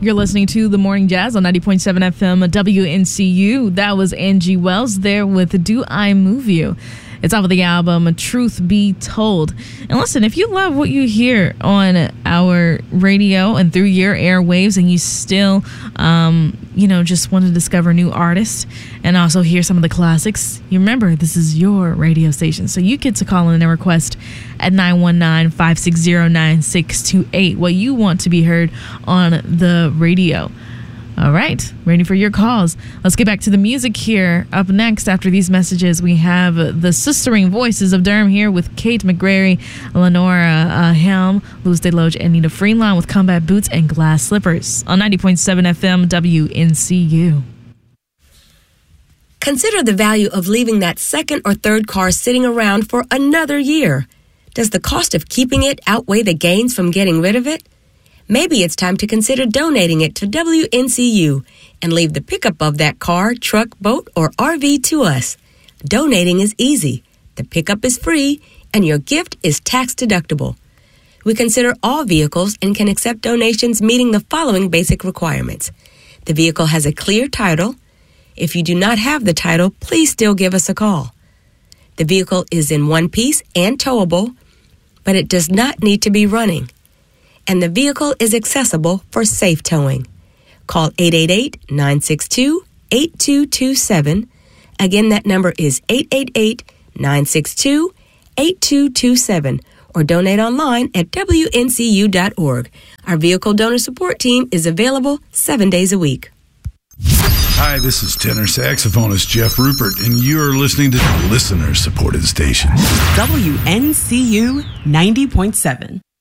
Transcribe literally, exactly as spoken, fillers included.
You're listening to The Morning Jazz on ninety point seven F M W N C U. That was Angie Wells there with Do I Move You? It's off of the album Truth Be Told. And listen, if you love what you hear on our radio and through your airwaves and you still, um, you know, just want to discover new artists and also hear some of the classics, you remember this is your radio station. So you get to call in and request at nine one nine, five six zero, nine six two eight what you want to be heard on the radio. All right, ready for your calls. Let's get back to the music here. Up next, after these messages, we have the sistering voices of Durham here with Kate McGrary, Lenora uh, Helm, Luz DeLoge, and Nita Freeline with Combat Boots and Glass Slippers on ninety point seven F M W N C U. Consider the value of leaving that second or third car sitting around for another year. Does the cost of keeping it outweigh the gains from getting rid of it? Maybe it's time to consider donating it to W N C U and leave the pickup of that car, truck, boat, or R V to us. Donating is easy. The pickup is free, and your gift is tax deductible. We consider all vehicles and can accept donations meeting the following basic requirements. The vehicle has a clear title. If you do not have the title, please still give us a call. The vehicle is in one piece and towable, but it does not need to be running. And the vehicle is accessible for safe towing. Call eight eight eight, nine six two, eight two two seven. Again, that number is eight eight eight, nine six two, eight two two seven or donate online at W N C U dot org. Our vehicle donor support team is available seven days a week. Hi, this is tenor saxophonist Jeff Rupert, and you're listening to the listener-supported station. W N C U ninety point seven.